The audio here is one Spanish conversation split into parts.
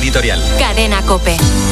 editorial. Cadena COPE.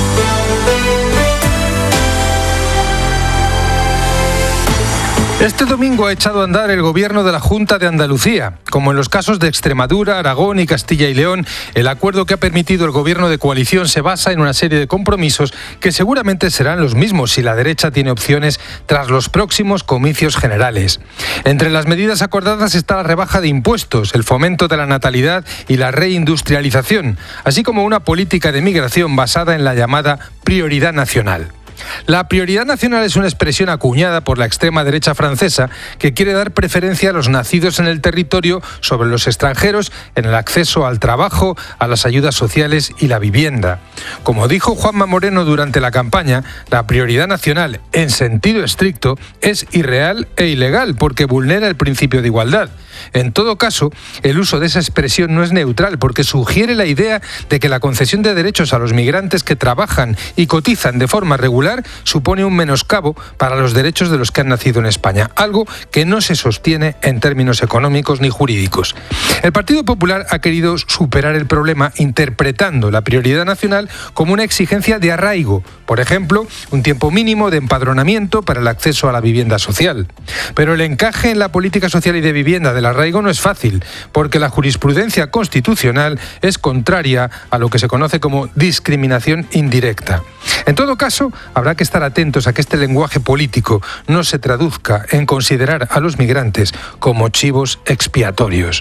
Este domingo ha echado a andar el gobierno de la Junta de Andalucía. Como en los casos de Extremadura, Aragón y Castilla y León, el acuerdo que ha permitido el gobierno de coalición se basa en una serie de compromisos que seguramente serán los mismos si la derecha tiene opciones tras los próximos comicios generales. Entre las medidas acordadas está la rebaja de impuestos, el fomento de la natalidad y la reindustrialización, así como una política de migración basada en la llamada prioridad nacional. La prioridad nacional es una expresión acuñada por la extrema derecha francesa que quiere dar preferencia a los nacidos en el territorio sobre los extranjeros en el acceso al trabajo, a las ayudas sociales y la vivienda. Como dijo Juanma Moreno durante la campaña, la prioridad nacional, en sentido estricto, es irreal e ilegal porque vulnera el principio de igualdad. En todo caso, el uso de esa expresión no es neutral porque sugiere la idea de que la concesión de derechos a los migrantes que trabajan y cotizan de forma regular supone un menoscabo para los derechos de los que han nacido en España, algo que no se sostiene en términos económicos ni jurídicos. El Partido Popular ha querido superar el problema interpretando la prioridad nacional como una exigencia de arraigo, por ejemplo, un tiempo mínimo de empadronamiento para el acceso a la vivienda social. Pero el encaje en la política social y de vivienda del arraigo no es fácil, porque la jurisprudencia constitucional es contraria a lo que se conoce como discriminación indirecta. En todo caso, habrá que estar atentos a que este lenguaje político no se traduzca en considerar a los migrantes como chivos expiatorios.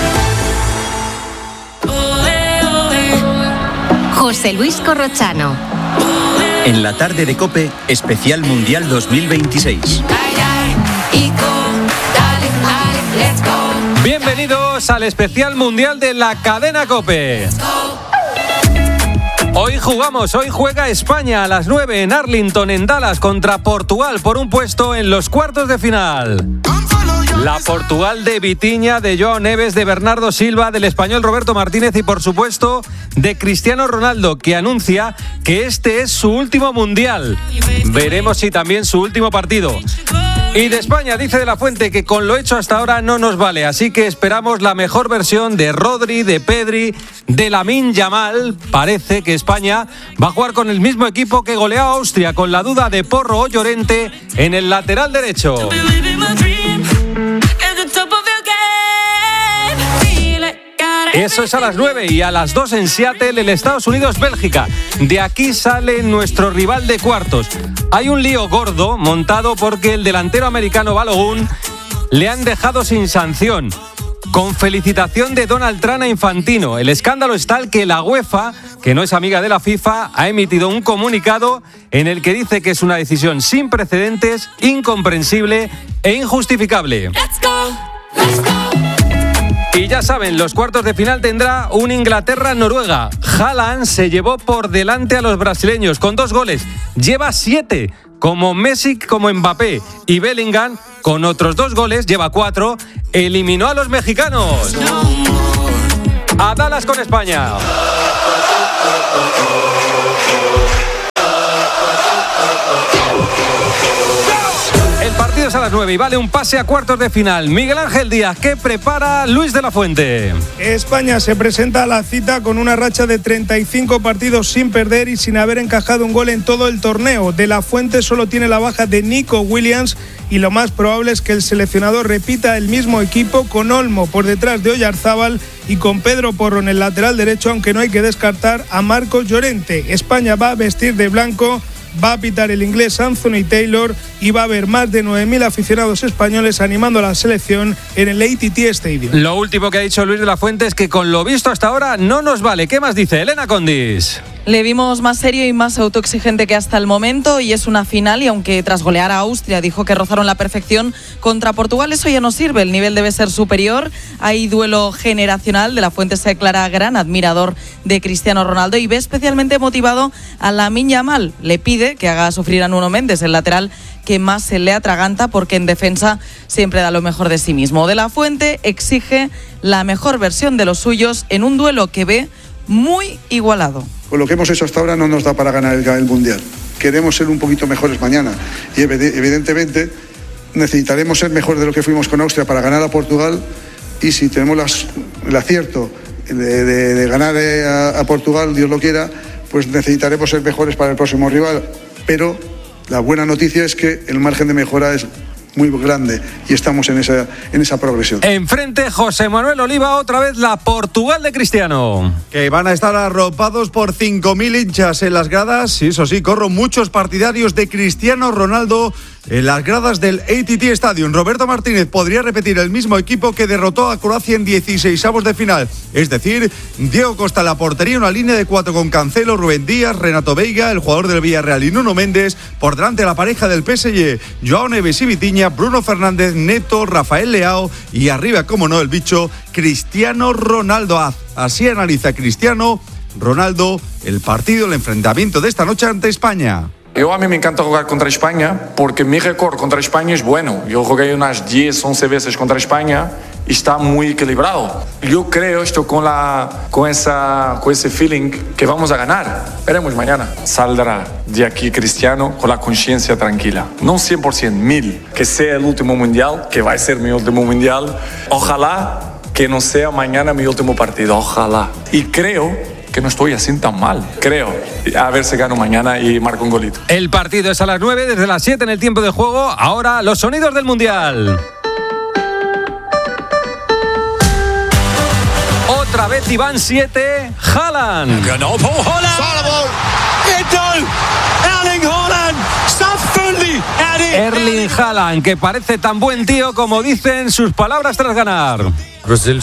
José Luis Corrochano. En la tarde de COPE, especial Mundial 2026. Bienvenidos al especial Mundial de la cadena COPE. Hoy juega España a las 9 en Arlington, en Dallas, contra Portugal por un puesto en los cuartos de final. La Portugal de Vitinha, de João Neves, de Bernardo Silva, del español Roberto Martínez y, por supuesto, de Cristiano Ronaldo, que anuncia que este es su último mundial. Veremos si también su último partido. Y de España dice De la Fuente que con lo hecho hasta ahora no nos vale, así que esperamos la mejor versión de Rodri, de Pedri, de Lamine Yamal. Parece que España va a jugar con el mismo equipo que goleó a Austria, con la duda de Porro o Llorente en el lateral derecho. Eso es a las 9 y a las 2 en Seattle, el Estados Unidos-Bélgica. De aquí sale nuestro rival de cuartos. Hay un lío gordo montado porque el delantero americano Balogun le han dejado sin sanción, con felicitación de Donald Trump a Infantino. El escándalo es tal que la UEFA, que no es amiga de la FIFA, ha emitido un comunicado en el que dice que es una decisión sin precedentes, incomprensible e injustificable. Y ya saben, los cuartos de final tendrá un Inglaterra-Noruega. Haaland se llevó por delante a los brasileños con 2 goles. Lleva 7, como Messi, como Mbappé. Y Bellingham, con otros 2 goles, lleva 4. Eliminó a los mexicanos. A Dallas con España. El partido es a las 9 y vale un pase a cuartos de final. Miguel Ángel Díaz, ¿qué prepara Luis de la Fuente? España se presenta a la cita con una racha de 35 partidos sin perder y sin haber encajado un gol en todo el torneo. De la Fuente solo tiene la baja de Nico Williams y lo más probable es que el seleccionador repita el mismo equipo con Olmo por detrás de Oyarzábal y con Pedro Porro en el lateral derecho, aunque no hay que descartar a Marcos Llorente. España va a vestir de blanco, va a pitar el inglés Anthony Taylor y va a haber más de 9.000 aficionados españoles animando a la selección en el AT&T Stadium. Lo último que ha dicho Luis de la Fuente es que con lo visto hasta ahora no nos vale. ¿Qué más dice Elena Condis? Le vimos más serio y más autoexigente que hasta el momento y es una final y aunque tras golear a Austria dijo que rozaron la perfección contra Portugal, eso ya no sirve, el nivel debe ser superior. Hay duelo generacional, De la Fuente se declara gran admirador de Cristiano Ronaldo y ve especialmente motivado a Lamine Yamal. Le pide que haga sufrir a Nuno Méndez, el lateral que más se le atraganta porque en defensa siempre da lo mejor de sí mismo. De la Fuente exige la mejor versión de los suyos en un duelo que ve muy igualado. Con lo que hemos hecho hasta ahora no nos da para ganar el Mundial. Queremos ser un poquito mejores mañana y evidentemente necesitaremos ser mejor de lo que fuimos con Austria para ganar a Portugal y si tenemos el acierto de ganar a Portugal, Dios lo quiera, pues necesitaremos ser mejores para el próximo rival. Pero la buena noticia es que el margen de mejora es muy grande y estamos en esa progresión. Enfrente, José Manuel Oliva, otra vez la Portugal de Cristiano. Que van a estar arropados por 5.000 hinchas en las gradas. Y eso sí, corro muchos partidarios de Cristiano Ronaldo en las gradas del AT&T Stadium. Roberto Martínez podría repetir el mismo equipo que derrotó a Croacia en 16avos de final. Es decir, Diego Costa en la portería, una línea de 4 con Cancelo, Rubén Díaz, Renato Veiga, el jugador del Villarreal y Nuno Méndez. Por delante la pareja del PSG, Joao Neves y Vitinha, Bruno Fernández, Neto, Rafael Leao y arriba, como no, el bicho, Cristiano Ronaldo. Así analiza Cristiano Ronaldo el partido, el enfrentamiento de esta noche ante España. A mí me encanta jugar contra España porque mi récord contra España es bueno. Yo jugué unas 10, 11 veces contra España y está muy equilibrado. Yo creo esto con ese feeling que vamos a ganar. Veremos mañana. Saldrá de aquí Cristiano con la conciencia tranquila. No 100%, 1000. Que sea el último mundial, que va a ser mi último mundial. Ojalá que no sea mañana mi último partido. Ojalá. Y creo que no estoy así tan mal, creo. A ver si gano mañana y marco un golito. El partido es a las 9, desde las 7 en el tiempo de juego. Ahora los sonidos del Mundial. Otra vez Iván 7, Haaland. Ganó por Haaland. Erling Haaland. Erling Haaland, que parece tan buen tío como dicen sus palabras tras ganar. Brasil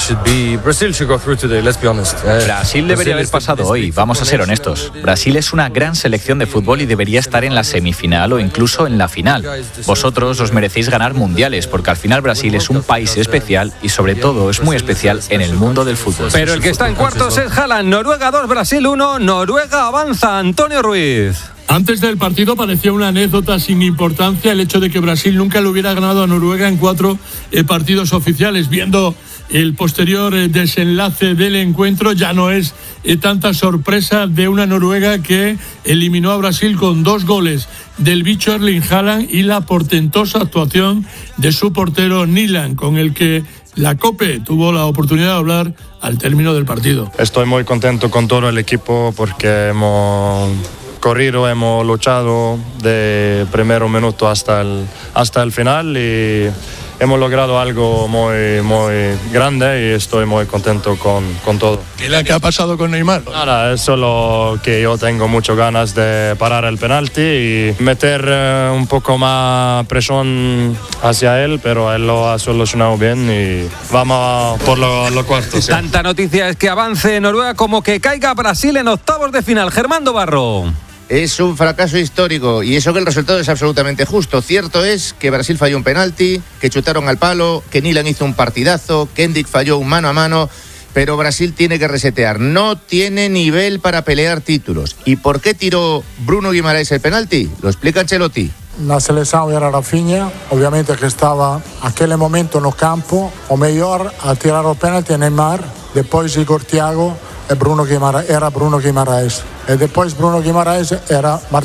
debería haber pasado hoy, vamos a ser honestos. Brasil es una gran selección de fútbol y debería estar en la semifinal o incluso en la final. Vosotros os merecéis ganar mundiales, porque al final Brasil es un país especial y sobre todo es muy especial en el mundo del fútbol. Pero el que está en cuartos es Haaland. Noruega 2, Brasil 1, Noruega avanza. Antonio Ruiz. Antes del partido parecía una anécdota sin importancia el hecho de que Brasil nunca le hubiera ganado a Noruega en 4 partidos oficiales. Viendo el posterior desenlace del encuentro, ya no es tanta sorpresa de una Noruega que eliminó a Brasil con 2 goles del bicho Erling Haaland y la portentosa actuación de su portero Nyland, con el que la COPE tuvo la oportunidad de hablar al término del partido. Estoy muy contento con todo el equipo porque hemos corrido, hemos luchado de primer minuto hasta el final y hemos logrado algo muy, muy grande y estoy muy contento con todo. ¿Qué ha pasado con Neymar? Nada, es solo que yo tengo muchas ganas de parar el penalti y meter un poco más presión hacia él, pero él lo ha solucionado bien y vamos por los cuartos. Tanta noticia es que avance Noruega como que caiga Brasil en octavos de final. Germán Barro. Es un fracaso histórico y eso que el resultado es absolutamente justo. Cierto es que Brasil falló un penalti, que chutaron al palo, que Nyland hizo un partidazo, que Endrick falló un mano a mano, pero Brasil tiene que resetear. No tiene nivel para pelear títulos. ¿Y por qué tiró Bruno Guimaraes el penalti? Lo explica Ancelotti. Na seleção era Rafinha, obviamente que estava aquele momento no campo, o melhor a tirar o penalti é Neymar, depois Igor Thiago e Bruno Guimaraes, era Bruno Guimaraes. E depois Bruno Guimaraes era